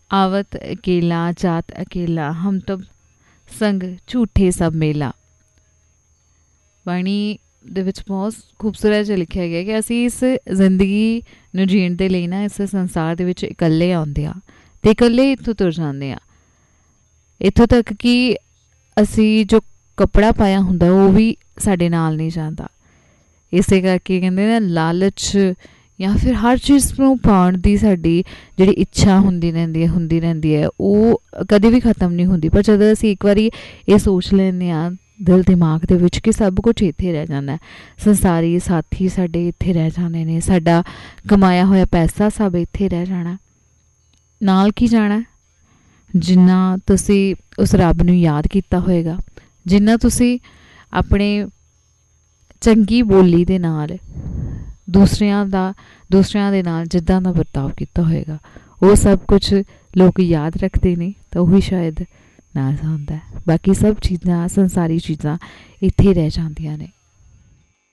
आवत अकेला जात अकेला हम तब संग झूठे सब मेला। ਬਾਣੀ ਦੇ ਵਿੱਚ ਬਹੁਤ ਖੂਬਸੂਰਤ ਜਿਹਾ ਲਿਖਿਆ ਗਿਆ ਕਿ ਅਸੀਂ ਇਸ ਜ਼ਿੰਦਗੀ ਨੂੰ ਜੀਣ ਦੇ ਲਈ ਨਾ ਇਸ ਸੰਸਾਰ ਦੇ ਵਿੱਚ ਇਕੱਲੇ ਆਉਂਦੇ ਹਾਂ ਅਤੇ ਇਕੱਲੇ ਇੱਥੋਂ ਤੁਰ ਜਾਂਦੇ ਹਾਂ। ਇੱਥੋਂ ਤੱਕ ਕਿ ਅਸੀਂ ਜੋ ਕੱਪੜਾ ਪਾਇਆ ਹੁੰਦਾ ਉਹ ਵੀ ਸਾਡੇ ਨਾਲ ਨਹੀਂ ਜਾਂਦਾ। ਇਸੇ ਕਰਕੇ ਕਹਿੰਦੇ ਨਾ ਲਾਲਚ ਜਾਂ ਫਿਰ ਹਰ ਚੀਜ਼ ਨੂੰ ਪਾਉਣ ਦੀ ਸਾਡੀ ਜਿਹੜੀ ਇੱਛਾ ਹੁੰਦੀ ਰਹਿੰਦੀ ਹੈ ਉਹ ਕਦੇ ਵੀ ਖਤਮ ਨਹੀਂ ਹੁੰਦੀ। ਪਰ ਜਦੋਂ ਅਸੀਂ ਇੱਕ ਵਾਰੀ ਇਹ ਸੋਚ ਲੈਂਦੇ ਹਾਂ ਦਿਲ ਦਿਮਾਗ ਦੇ ਵਿੱਚ ਕਿ ਸਭ ਕੁਛ ਇੱਥੇ ਰਹਿ ਜਾਂਦਾ, ਸੰਸਾਰੀ ਸਾਥੀ ਸਾਡੇ ਇੱਥੇ ਰਹਿ ਜਾਂਦੇ ਨੇ, ਸਾਡਾ ਕਮਾਇਆ ਹੋਇਆ ਪੈਸਾ ਸਭ ਇੱਥੇ ਰਹਿ ਜਾਣਾ, ਨਾਲ ਕੀ ਜਾਣਾ? ਜਿੰਨਾ ਤੁਸੀਂ ਉਸ ਰੱਬ ਨੂੰ ਯਾਦ ਕੀਤਾ ਹੋਏਗਾ, ਜਿੰਨਾ ਤੁਸੀਂ ਆਪਣੇ ਚੰਗੀ ਬੋਲੀ ਦੇ ਨਾਲ ਦੂਸਰਿਆਂ ਦੇ ਨਾਲ ਜਿੱਦਾਂ ਦਾ ਵਰਤਾਓ ਕੀਤਾ ਹੋਏਗਾ, ਉਹ ਸਭ ਕੁਛ ਲੋਕ ਯਾਦ ਰੱਖਦੇ ਨੇ ਤਾਂ ਉਹੀ ਸ਼ਾਇਦ ਨਾਜ਼ ਹੁੰਦਾ। ਬਾਕੀ ਸਭ ਚੀਜ਼ਾਂ ਸੰਸਾਰੀ ਚੀਜ਼ਾਂ ਇੱਥੇ ਰਹਿ ਜਾਂਦੀਆਂ ਨੇ।